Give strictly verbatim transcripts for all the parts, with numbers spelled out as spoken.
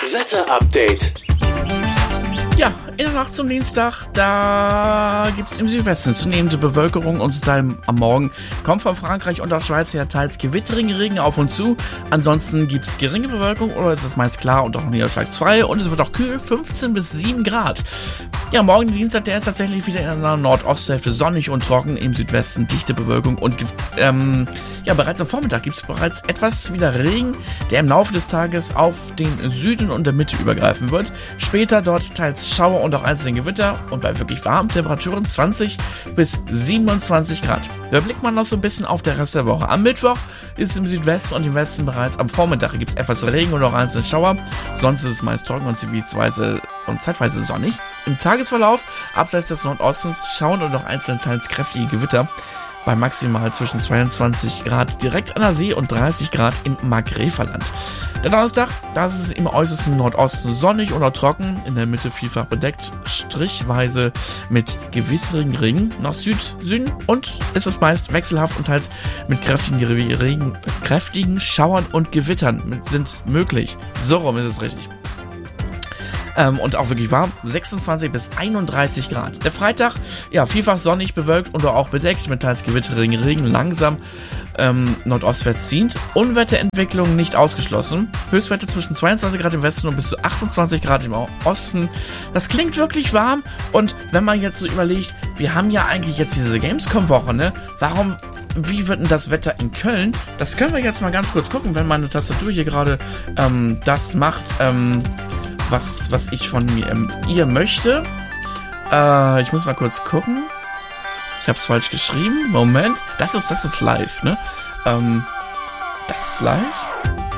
Wetter-Update. Ja, in der Nacht zum Dienstag, da gibt es im Südwesten zunehmende Bewölkerung und dann am Morgen kommt von Frankreich und der Schweiz her teils gewitterige Regen auf und zu. Ansonsten gibt es geringe Bewölkung oder ist es meist klar und auch niederschlagsfrei und es wird auch kühl, fünfzehn bis sieben Grad. Ja, morgen Dienstag, der ist tatsächlich wieder in der Nordosthälfte sonnig und trocken, im Südwesten dichte Bewölkung und ähm, ja, bereits am Vormittag gibt es bereits etwas wieder Regen, der im Laufe des Tages auf den Süden und der Mitte übergreifen wird. Später dort teils Schauer und auch einzelne Gewitter und bei wirklich warmen Temperaturen zwanzig bis siebenundzwanzig Grad. Da blickt man noch so ein bisschen auf der Rest der Woche. Am Mittwoch ist es im Südwesten und im Westen bereits am Vormittag gibt es etwas Regen und auch einzelne Schauer. Sonst ist es meist trocken und zeitweise und zeitweise sonnig. Im Tagesverlauf, abseits des Nordostens, schauen und auch einzelne teils kräftige Gewitter. Bei maximal zwischen zweiundzwanzig Grad direkt an der See und dreißig Grad im Markgräferland. Der Donnerstag, da ist es im äußersten Nordosten sonnig oder trocken, in der Mitte vielfach bedeckt, strichweise mit gewitterigen Regen nach Süd, Süden und ist es meist wechselhaft und teils mit kräftigen Regen, kräftigen Schauern und Gewittern sind möglich. So rum ist es richtig. Ähm, und auch wirklich warm, sechsundzwanzig bis einunddreißig Grad. Der Freitag, ja, vielfach sonnig, bewölkt und auch bedeckt mit teils gewitterigen Regen, langsam ähm, nordostwärts ziehend. Unwetterentwicklung nicht ausgeschlossen. Höchstwerte zwischen zweiundzwanzig Grad im Westen und bis zu achtundzwanzig Grad im Osten. Das klingt wirklich warm und wenn man jetzt so überlegt, wir haben ja eigentlich jetzt diese Gamescom-Woche, ne? Warum... Wie wird denn das Wetter in Köln? Das können wir jetzt mal ganz kurz gucken, wenn meine Tastatur hier gerade ähm, das macht, ähm, was, was ich von mir, ähm, ihr möchte. Äh, ich muss mal kurz gucken. Ich habe es falsch geschrieben. Moment. Das ist, das ist live, ne? Ähm, das ist live.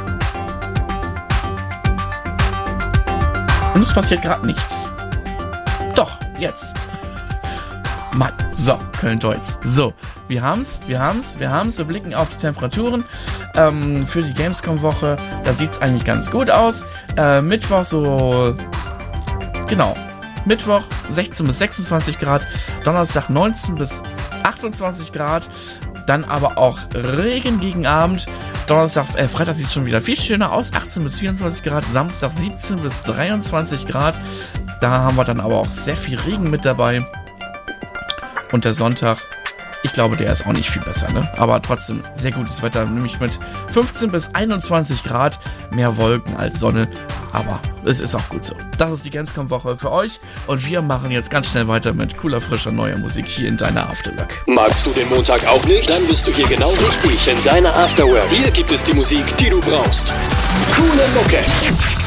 Und es passiert gerade nichts. Doch, jetzt. Mann, so, Köln-Deutz. So, wir haben's, wir haben's, wir haben's. Wir blicken auf die Temperaturen ähm, für die Gamescom-Woche. Da sieht's eigentlich ganz gut aus. Äh, Mittwoch so, genau, Mittwoch sechzehn bis sechsundzwanzig Grad. Donnerstag neunzehn bis achtundzwanzig Grad. Dann aber auch Regen gegen Abend. Donnerstag, äh, Freitag sieht schon wieder viel schöner aus. achtzehn bis vierundzwanzig Grad. Samstag siebzehn bis dreiundzwanzig Grad. Da haben wir dann aber auch sehr viel Regen mit dabei. Und der Sonntag, ich glaube, der ist auch nicht viel besser, ne? Aber trotzdem sehr gutes Wetter, nämlich mit fünfzehn bis einundzwanzig Grad, mehr Wolken als Sonne, aber es ist auch gut so. Das ist die Gamescom-Woche für euch und wir machen jetzt ganz schnell weiter mit cooler, frischer, neuer Musik hier in deiner Afterwork. Magst du den Montag auch nicht? Dann bist du hier genau richtig in deiner Afterwork. Hier gibt es die Musik, die du brauchst. Coole Mucke.